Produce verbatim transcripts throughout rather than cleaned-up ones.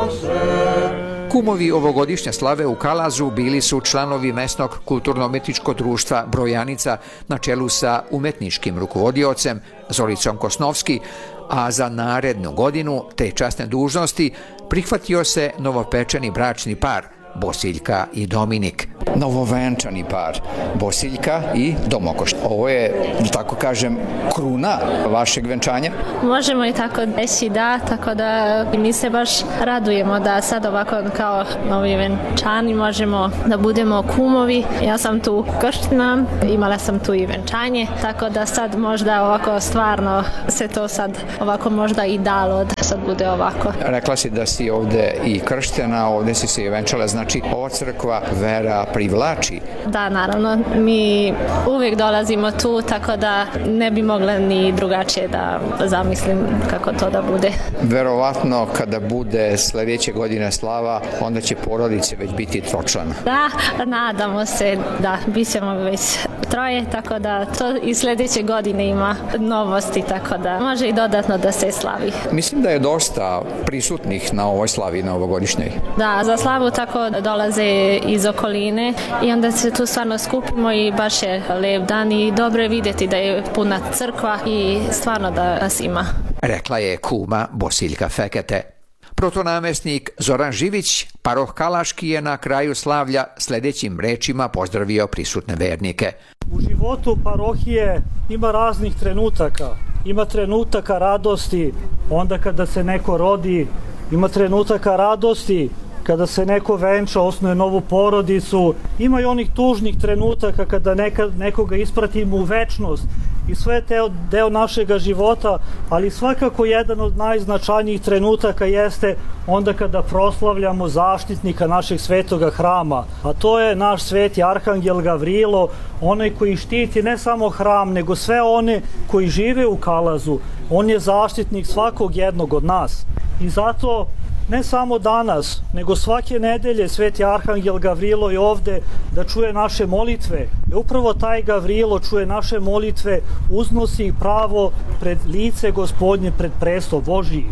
Kumovi ovogodišnje slave u Kalazu bili su članovi mesnog kulturno-umetničkog društva Brojanica na čelu sa umetničkim rukovodiocem Zoricom Kosnovski, a za narednu godinu te časne dužnosti prihvatio se novopečeni bračni par Bosiljka i Dominik. Novovenčani par Bosiljka i Domokoš. Ovo je, tako kažem, kruna vašeg venčanja? Možemo i tako reći, da, tako da mi se baš radujemo da sad ovako kao novi venčani možemo da budemo kumovi. Ja sam tu krština, imala sam tu i venčanje, tako da sad možda ovako stvarno se to sad ovako možda i dalo da sad bude ovako. Rekla si da si ovde i krštena, ovde si se i venčala, znači ova crkva vera privlači. Da, naravno, mi uvijek dolazimo tu, tako da ne bi mogla ni drugačije da zamislim kako to da bude. Verovatno kada bude sljedeće godine slava, onda će porodice već biti tročlana. Da, nadamo se da bit ćemo već troje, tako da to i sljedeće godine ima novosti, tako da može i dodatno da se slavi. Mislim da je dosta prisutnih na ovoj slavi na ovogodišnjoj. Da, za slavu tako dolaze iz okoline i onda se tu stvarno skupimo i baš je lep dan i dobro je vidjeti da je puna crkva i stvarno da nas ima. Rekla je kuma Bosiljka Fekete. Protonamestnik Zoran Živić, paroh Kalaški, je na kraju slavlja sljedećim rečima pozdravio prisutne vernike. U životu parohije ima raznih trenutaka. Ima trenutaka radosti onda kada se neko rodi, ima trenutaka radosti kada se neko venča, osnuje novu porodicu, ima i onih tužnih trenutaka kada neka, nekoga ispratimo u večnost i sve je teo, deo našega života, ali svakako jedan od najznačajnijih trenutaka jeste onda kada proslavljamo zaštitnika našeg svetoga hrama, a to je naš sveti arhangel Gavrilo, onaj koji štiti ne samo hram, nego sve one koji žive u Kalazu. On je zaštitnik svakog jednog od nas i zato ne samo danas, nego svake nedelje sveti arhangel Gavrilo je ovde da čuje naše molitve. I upravo taj Gavrilo čuje naše molitve, uznosi ih pravo pred lice Gospodnje, pred presto Božji.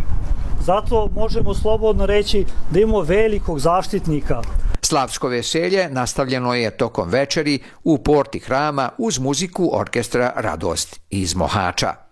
Zato možemo slobodno reći da imamo velikog zaštitnika. Slavsko veselje nastavljeno je tokom večeri u porti hrama uz muziku orkestra Radost iz Mohača.